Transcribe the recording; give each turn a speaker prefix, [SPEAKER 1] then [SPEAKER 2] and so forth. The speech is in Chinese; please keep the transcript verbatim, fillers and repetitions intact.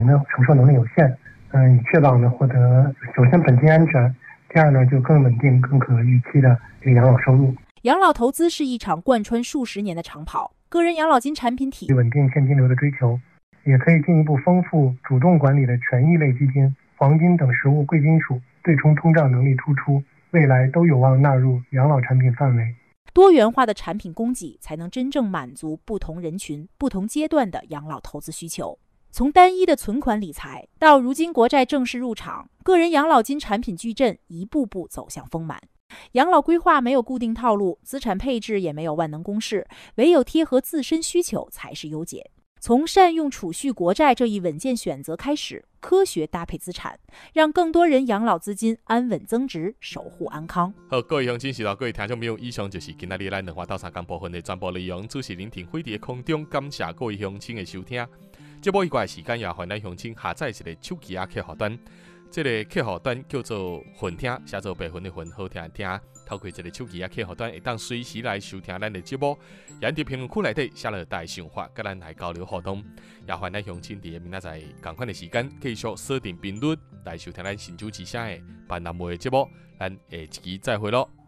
[SPEAKER 1] 你的承受能力有限，嗯，以确保呢获得首先本金安全，第二呢就更稳定、更可预期的这个养老收入。
[SPEAKER 2] 养老投资是一场贯穿数十年的长跑，个人养老金产品体
[SPEAKER 1] 稳定现金流的追求，也可以进一步丰富主动管理的权益类基金、黄金等实物贵金属，对冲通胀能力突出，未来都有望纳入养老产品范围。
[SPEAKER 2] 多元化的产品供给才能真正满足不同人群、不同阶段的养老投资需求。从单一的存款理财到如今国债正式入场，个人养老金产品矩阵一步步走向丰满。养老规划没有固定套路，资产配置也没有万能公式，唯有贴合自身需求才是优解。从善用储蓄国债这一稳健选择开始，科学搭配资产，让更多人养老资金安稳增值，守护安康。
[SPEAKER 3] 好，各位乡亲，是到各位听众朋友，以上就是今仔日咱两话到三讲部分的全部内容，主持人庭辉伫空中感谢各位乡亲的收听。节目以外时间也欢迎咱乡亲下载一个手机啊客户端，这个客户端叫做混听，写做白混的混，好听的听。透过这个手机啊客户端，会当随时来收听咱的节目。也伫评论区内底写了大想法，跟咱来交流互动。也欢迎咱乡亲伫明仔载同款的时间，继续锁定频率来收听咱新竹之声的闽南话的节目。咱下一期再会咯。